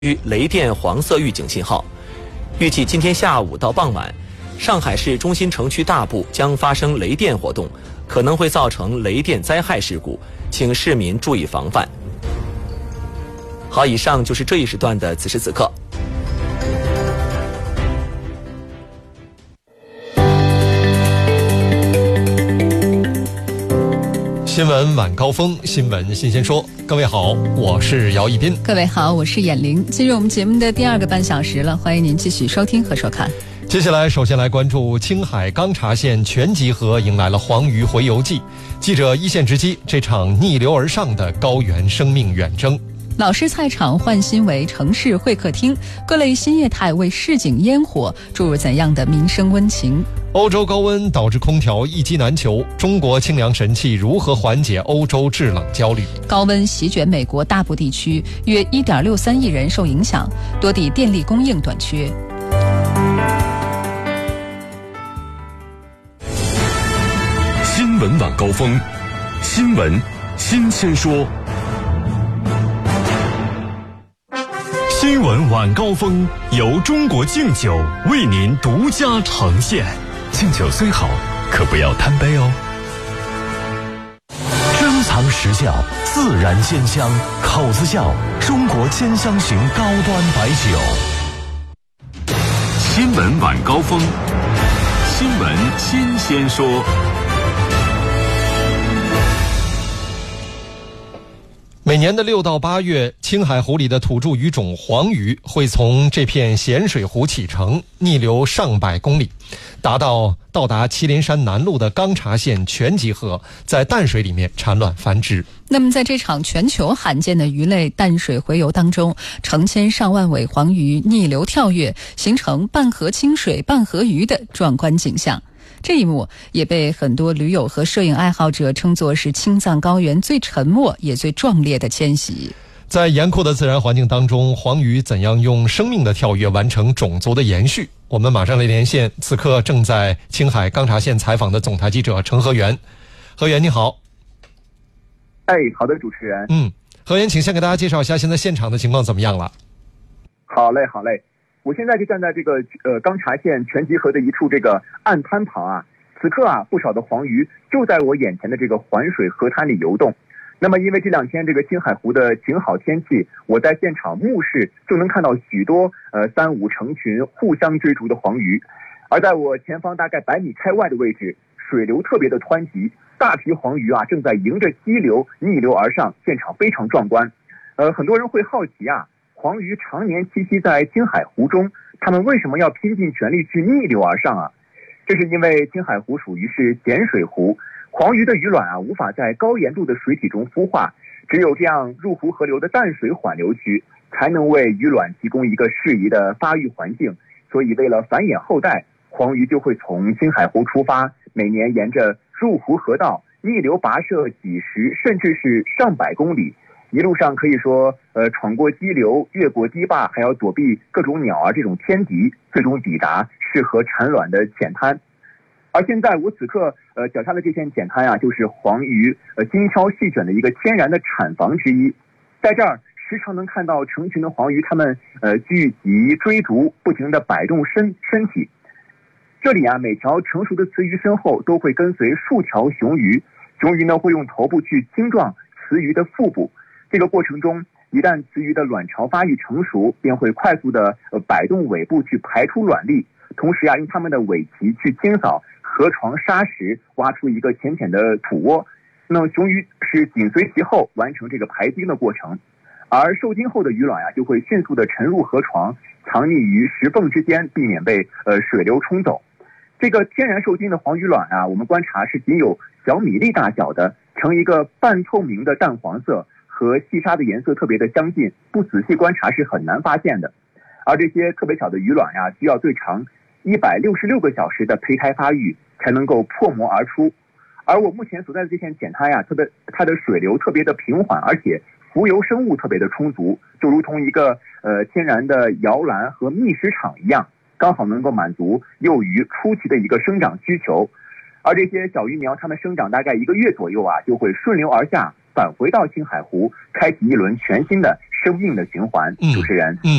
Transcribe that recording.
雷电黄色预警信号。预计今天下午到傍晚，上海市中心城区大部将发生雷电活动，可能会造成雷电灾害事故，请市民注意防范。好，以上就是这一时段的此时此刻。 新闻晚高峰，新闻新鲜说。各位好，我是姚一斌。 各位好，我是闫玲。进入我们节目的第二个半小时了，欢迎您继续收听和收看。 接下来首先来关注青海钢察县全集合迎来了黄鱼回游记，记者一线直击这场逆流而上的高原生命远征。 老式菜场换新为城市会客厅，各类新业态为市井烟火注入怎样的民生温情？ 欧洲高温导致空调一机难求，中国清凉神器如何缓解欧洲制冷焦虑？ 高温席卷美国大部地区，约 1.63 亿人受影响，多地电力供应短缺。 新闻晚高峰，新闻新鲜说。新闻晚高峰由中国敬酒为您独家呈现。敬酒虽好，可不要贪杯哦。珍藏时效，自然鲜香，口子窖中国兼香型高端白酒。新闻晚高峰，新闻新鲜说。 每年的6到8月，青海湖里的土著鱼种黄鱼会从这片咸水湖启程，逆流上百公里，到达祁连山南麓的钢察县全集合，在淡水里面产卵繁殖。 那么在这场全球罕见的鱼类淡水洄游当中，成千上万尾黄鱼逆流跳跃，形成半河清水半河鱼的壮观景象。这一幕也被很多驴友和摄影爱好者称作是青藏高原最沉默也最壮烈的迁徙。 在严酷的自然环境当中，黄鱼怎样用生命的跳跃完成种族的延续？我们马上来连线此刻正在青海钢察县采访的总台记者程和源。和源你好。 好的，主持人。 和源，请先给大家介绍一下现在现场的情况怎么样了？ 好嘞。我现在就站在这个钢察县全集合的一处这个岸滩旁啊，此刻啊，不少的黄鱼就在我眼前的这个环水河滩里游动。那么因为这两天这个青海湖的晴好天气，我在现场目视就能看到许多3、5成群互相追逐的黄鱼。而在我前方大概100米开外的位置，水流特别的湍急，大批黄鱼啊正在迎着激流逆流而上，现场非常壮观。很多人会好奇啊，黄鱼常年栖息在青海湖中，它们为什么要拼尽全力去逆流而上啊？这是因为青海湖属于是咸水湖，黄鱼的鱼卵啊无法在高盐度的水体中孵化，只有这样入湖河流的淡水缓流区才能为鱼卵提供一个适宜的发育环境。所以为了繁衍后代，黄鱼就会从青海湖出发，每年沿着入湖河道逆流跋涉几十甚至是上百公里，一路上可以说闯过激流，越过堤坝，还要躲避各种鸟儿这种天敌，最终抵达适合产卵的浅滩。而现在我此刻脚下的这片浅滩啊，就是黄鱼精挑细选的一个天然的产房之一。在这儿时常能看到成群的黄鱼，它们聚集追逐，不停地摆动身体。这里啊，每条成熟的雌鱼身后都会跟随数条雄鱼，雄鱼呢会用头部去轻撞雌鱼的腹部。这个过程中，一旦雌鱼的卵巢发育成熟，便会快速的摆动尾部去排出卵粒，同时啊，用它们的尾鳍去清扫河床沙石，挖出一个浅浅的土窝。那么雄鱼是紧随其后完成这个排精的过程，而受精后的鱼卵啊，就会迅速的沉入河床，藏匿于石缝之间，避免被水流冲走。这个天然受精的黄鱼卵啊，我们观察是仅有小米粒大小的，呈一个半透明的淡黄色，和细沙的颜色特别的相近，不仔细观察是很难发现的。而这些特别小的鱼卵呀，需要最长166个小时的胚胎发育才能够破膜而出。而我目前所在的这片浅滩呀，它的水流特别的平缓，而且浮游生物特别的充足，就如同一个天然的摇篮和觅食场一样，刚好能够满足幼鱼初期的一个生长需求。而这些小鱼苗，它们生长大概1个月左右啊，就会顺流而下，返回到青海湖，开启一轮全新的生命的循环。主持人。